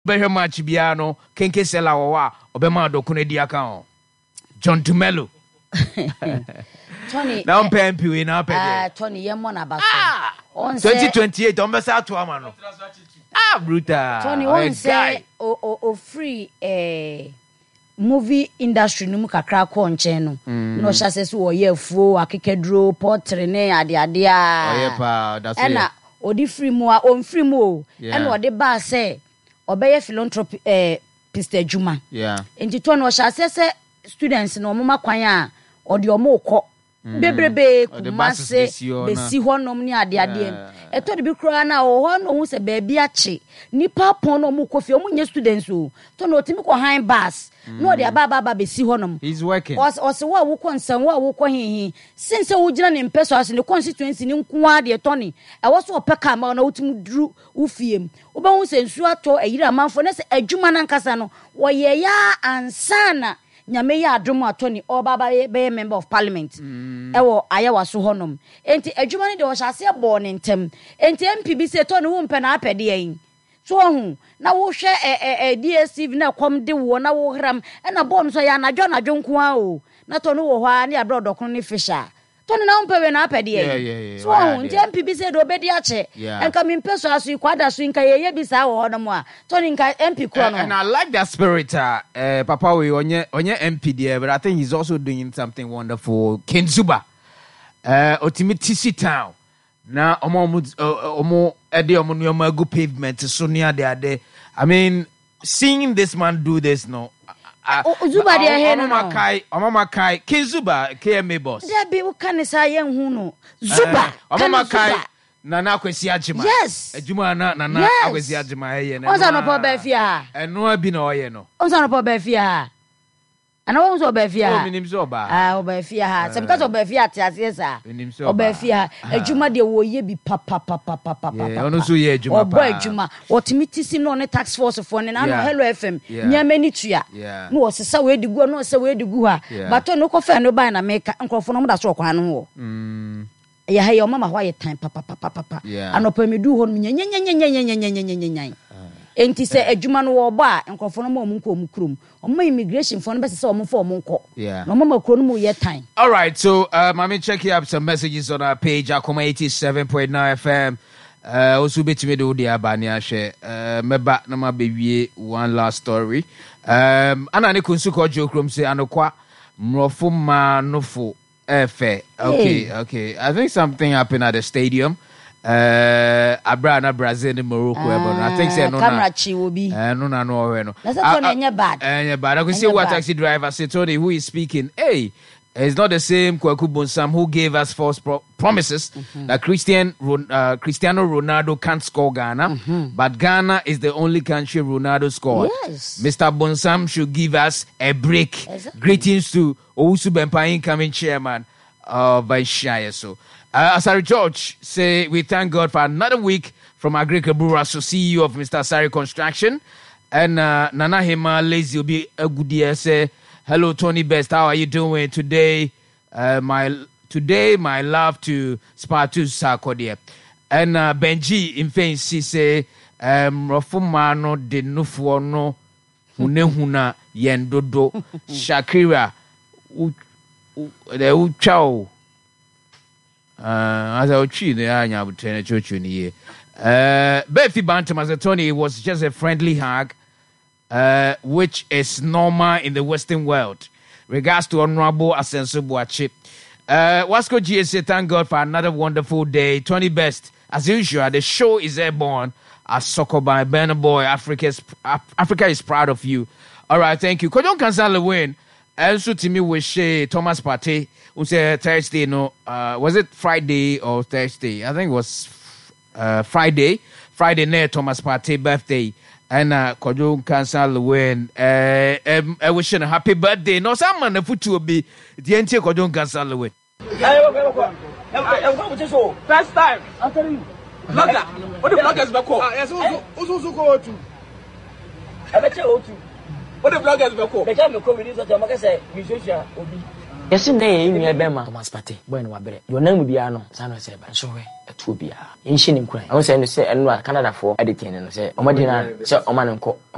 behe match biano kenke sela wa obema dokune di aka John Tumelo Tony now pempi we now pede Tony yemo na baso 2028 on besa to ama no brutal Tony won say o free movie industry no mu kakra ko nche no no hyase so wo ye afuo akekedro portrait ne ade a oyepa that's it ena odi free mu a on free mu o ena odi ba say obeye philanthropy Mr. Juma enti to no hyase se students no mo makwan a odi omo ko bebrebe kumase besi honom ni ade eto de bi kura na ho no hu se ba bi ache nipa pon no mu kofi o munye students o to no timi ko han bus no de aba besi honom he's working os wo konsan wo ko hihi since wo gina ne mpeso as ne constituency ni nko ade to ni e wo so opeka ma na wotimi duru ufiem wo ba hu se nsu ato ayira manfo na se adwuma na nkasa no wo ye ya ansana nyame ya adom atoni obaba be member of parliament ewo ayewa so honom enti adwuma ne de wo hyase bo ne ntem enti MPB se to ne wo mpe na apede yin so hu na wo hwe DSTV na kom de wo na wo hram na bon so ya na dwo nko a o na to no wo hwa ne abro dokon ne fisha to ne na mpe we na apede yin so hu enti MPB se do obedi ache enka mi mpe so aso ikwada so nka ye bi sa wo honom a to ne nka MP kro no and I like that spirit papa we onye MP there but I think he's also doing something wonderful Kenzuba Otimitisi town na omo ede omo nyoma go pavement so near there I mean seeing this man do this no Zuba dia he no Mama Kai Kenzuba KMA boss there be wo kan sa ye hu no Zuba Mama Kai Nana Akwesi Agima yes Adwuma na Akwesi Agima ye na onza no po ba fia ha eno abi na oye no onza no po ba fia ha ana wo so ba fia ha minim so ba oba fia ha sem ka so ba fia ate ase sa oba fia adwuma de wo ye bi papa ono so ye adwuma oba adwuma otimitisi no ne tax force for ne na no Hello FM nyama ni tua no wo sesa we digu no se we digu ha bato no ko fa no ban na meka nkrofo no mo da so kwa no wo ya hayo mama hwa ye time papa anopa medu ho nya enti se adwuma no wo ba nkrofo no mo nko mu krom omo immigration for no be se omo for omo nko no mama kro no mu ye time. All right, so mami check up some messages on our page Akoma 87.9 FM also betime do dia ba ni ahwe meba na ma bewie one last story ana ne kunsu ko jokrom se anokwa mrofo ma nofo okay. I think something happened at the stadium. Abrana Brazil in Morocco. I think say no camera chi will be. No. That's not bad. I can see what taxi driver said. Tony, who is speaking? Hey, it's not the same Kwaku Bonsam who gave us false promises that Cristiano Ronaldo can't score Ghana, but Ghana is the only country Ronaldo scored. Yes. Mr. Bonsam should give us a break. Exactly. Greetings to Owusu Bempa, incoming chairman of Shire. So, Asari George say we thank God for another week from Agrika Buraso, CEO of Mr. Asari Construction, and Nana Hema Lazy will be a good year. Say hello, Tony Best. How are you doing today? My love to Spartu Sarkodie. And Benji in Fancy say Rofumano de Nufuono Hunehuna Yendodo Shakira the Uchao. As I tree the anya would turn a church in the year. Befi Bantam as a Tony was just a friendly hug, which is normal in the Western world. Regards to Honorable Asenso Boachi. Wasco GSA, thank God for another wonderful day. Tony Best, as usual, the show is airborne as soccer by Burner Boy. Africa is proud of you. All right, thank you. Kodon Kansala win. Also to me with Thomas Partey, who said Thursday, was it Friday or Thursday? I think it was Friday. Friday night, Thomas Partey birthday. And Kodon Kansala win. I wish you a happy birthday. No, some man the foot will be the entire Kodon Kansala win. First time. I'll tell you. Blogger. What the bloggers back home? Yes, also go to. I bet you go to. What the bloggers back home? They can't go with this. I'm going to say, musician, Obi. Yes, in there, you have Bema, Thomas Partey. Bueno, Wabre. Your name will be Ano, San Jose, but so a two be in Shinning Cry. I was saying to say, and Canada for editing and say, Omadina, say, Oman and Co.